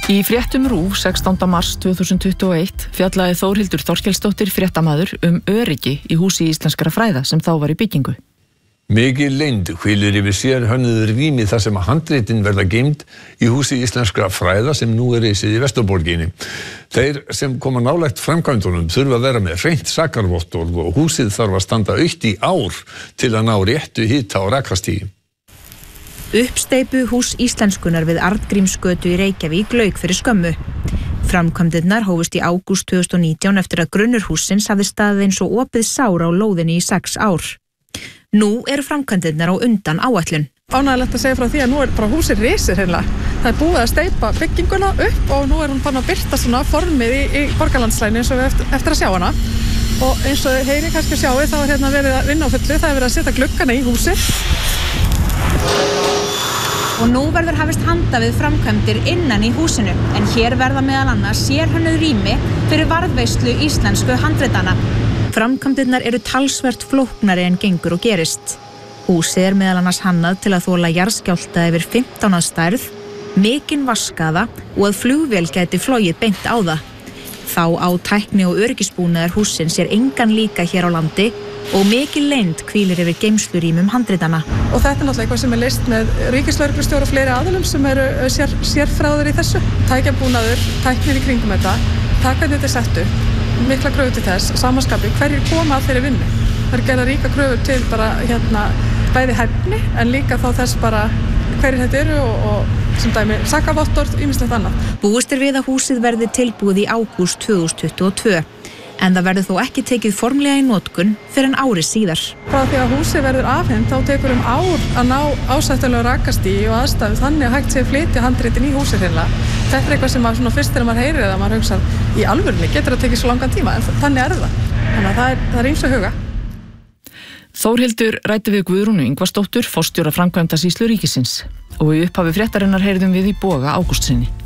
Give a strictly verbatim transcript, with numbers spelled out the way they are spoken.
Í fréttum RÚV sextánda mars tvö þúsund tuttugu og eitt fjallaði Þórhildur Þorkelsdóttir fréttamaður um öryggi í húsi íslenskra fræða sem þá var í byggingu. Mikil leynd hvílir yfir sérhönnuðu rými þar sem handritin verða geymd í húsi íslenskra fræða sem nú er reisið í Vesturborginni. Þeir sem koma nálægt framkvæmdunum þurfa að vera með hreint sakarvottorð og húsið þarf að standa autt í ár til að ná réttu hita og rakastigi. Uppsteypu hús íslenskunar við Arngrímsgötu í Reykjavík lauk fyrir skömmu. Framkvæmdirnar hófust í ágúst tvö þúsund og nítján eftir að grunnur hússins hafði staðið eins og opið sár á lóðinni í sex ár. Nú eru framkvæmdirnar á undan áætlun. Ánægilegt að segja frá því að nú er bara húsið risið hreinlega. Það er búið að steypa bygginguna upp og nú er hún bara að birta svona formið í, í borgarlandslæginu eins og við eftir, eftir að sjá hana. Og eins og heyri kannski sjáu þá er hérna verið að vinna á fullu, það er verið að setja gluggana í húsið. Og nú verður hafist handa við framkvæmdir innan í húsinu, en hér verða meðal annars sérhönnuð rými fyrir varðveislu íslensku handritana. Framkvæmdirnar eru talsvert flóknari en gengur og gerist. Húsið er meðal annars hannað til að þola jarðskjálfta yfir fimmtán að stærð, mikinn vatnsskaða og að flugvél gæti flogið beint á það. Þá á tækni og öryggisbúnaður hússins er engan líka hér á landi og mikil leynd hvílir yfir geymslurýmum handritana. Og þetta er náttúrulega eitthvað sem er leyst með ríkislögreglustjóra og fleiri aðilum sem eru sér, sérfræðir í þessu. Tækjabúnaður, tæknir í kringum þetta, taka þetta settu, mikla kröfu til þess, samanskapi, hverjir koma að þeirri vinnu. Það er gerða ríka kröfur til bara hérna bæði hæfni en líka þá þess bara hverjir þetta eru og, og sem dæmi sakavottorð, ýmislegt annað. Búist er við að húsið verði tilbúið í ágúst tvö þúsund tuttugu og tvö. En það verður þó ekki tekið formlega í notkun fyrir en ári síðar. Frá því að húsið verður afhent þá tekur um ár að ná ásættulega rakastigi og aðstæðu þannig að hægt sé að flytja handritin í húsið hreinlega. Þetta er eitthvað sem að svona fyrst þegar maður heyrir eða maður hugsar í alvörunni getur að tekið svo langan tíma en þannig er það. Þannig að það er, það er ýmsu að huga. Þórhildur ræddi við Guðrúnu Ingvarsdóttur, forstjóra framkvæmdasýslu ríkisins og í upphafi fréttarinnar heyrðum við í Boga Ágústssyni.